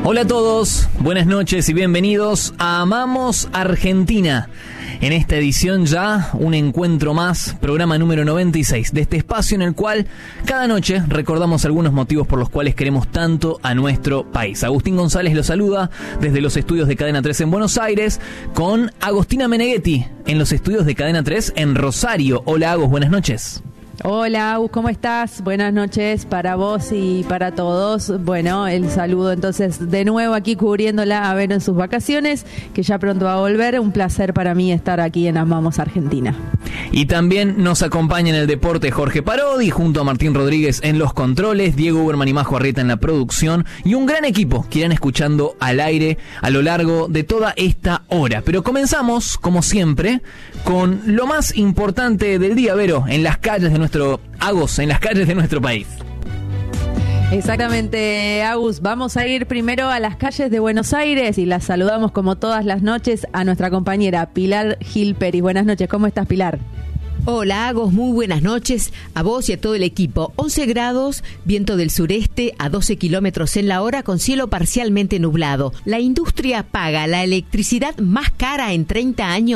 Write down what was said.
Hola a todos, buenas noches y bienvenidos a Amamos Argentina. En esta edición ya un encuentro más, programa número 96 de este espacio en el cual cada noche recordamos algunos motivos por los cuales queremos tanto a nuestro país. Agustín González los saluda desde los estudios de Cadena 3 en Buenos Aires con Agostina Meneghetti en los estudios de Cadena 3 en Rosario. Hola Agus, buenas noches. Hola, Agus, ¿cómo estás? Buenas noches para vos y para todos. Bueno, el saludo entonces de nuevo aquí cubriéndola a Vero en sus vacaciones, que ya pronto va a volver. Un placer para mí estar aquí en Amamos Argentina. Y también nos acompaña en el deporte Jorge Parodi, junto a Martín Rodríguez en los controles, Diego Uberman y Majo Arrieta en la producción, y un gran equipo que irán escuchando al aire a lo largo de toda esta hora. Pero comenzamos, como siempre, con lo más importante del día, Vero, en las calles de en las calles de nuestro país. Exactamente, Agus. Vamos a ir primero a las calles de Buenos Aires y las saludamos como todas las noches a nuestra compañera Pilar Gil Pérez. Buenas noches, ¿cómo estás, Pilar? Hola, Agos, muy buenas noches a vos y a todo el equipo. 11 grados, viento del sureste a 12 kilómetros en la hora con cielo parcialmente nublado. La industria paga la electricidad más cara en 30 años.